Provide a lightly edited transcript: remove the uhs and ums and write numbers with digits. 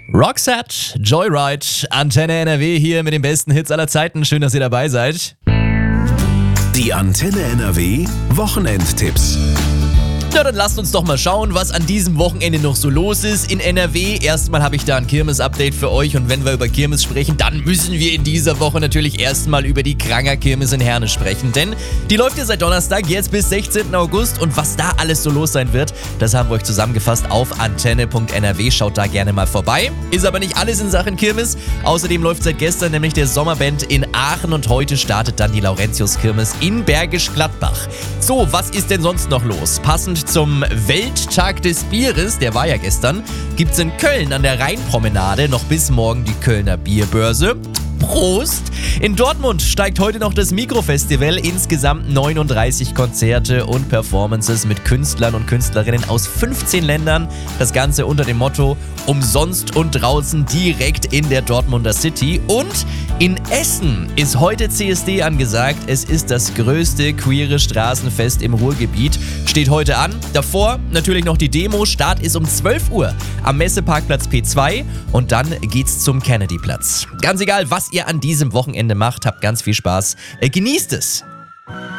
Roxette, Joyride, Antenne NRW hier mit den besten Hits aller Zeiten. Schön, dass ihr dabei seid. Die Antenne NRW Wochenendtipps. Ja, dann lasst uns doch mal schauen, was an diesem Wochenende noch so los ist in NRW. Erstmal habe ich da ein Kirmes-Update für euch und wenn wir über Kirmes sprechen, dann müssen wir in dieser Woche natürlich erstmal über die Kranger Kirmes in Herne sprechen, denn die läuft ja seit Donnerstag jetzt bis 16. August und was da alles so los sein wird, das haben wir euch zusammengefasst auf antenne.nrw. Schaut da gerne mal vorbei. Ist aber nicht alles in Sachen Kirmes. Außerdem läuft seit gestern nämlich der Sommerband in Aachen und heute startet dann die Laurentius-Kirmes in Bergisch Gladbach. So, was ist denn sonst noch los? Passend zum Welttag des Bieres, der war ja gestern, gibt's in Köln an der Rheinpromenade noch bis morgen die Kölner Bierbörse. Prost! In Dortmund steigt heute noch das Mikrofestival. Insgesamt 39 Konzerte und Performances mit Künstlern und Künstlerinnen aus 15 Ländern. Das Ganze unter dem Motto umsonst und draußen direkt in der Dortmunder City. Und in Essen ist heute CSD angesagt. Es ist das größte queere Straßenfest im Ruhrgebiet. Steht heute an. Davor natürlich noch die Demo. Start ist um 12 Uhr am Messeparkplatz P2 und dann geht's zum Kennedyplatz. Ganz egal, was ihr an diesem Wochenende macht, habt ganz viel Spaß. Genießt es!